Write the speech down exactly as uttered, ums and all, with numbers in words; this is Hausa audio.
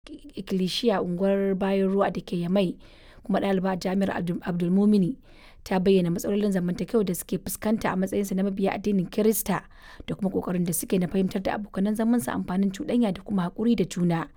Ikilisiya a unguwar Bayan Ruwa da ke Yamai kuma ɗaliba a Jami'ar Abdulmumuni ta bayyana matsalolin zamantakewa da suke fuskanta a matsayinsu na mabiya addinin Kirista da kuma ƙoƙarin da suke na fahimtar da abokanan zamansu amfanin cuɗanya da kuma haƙuri da juna.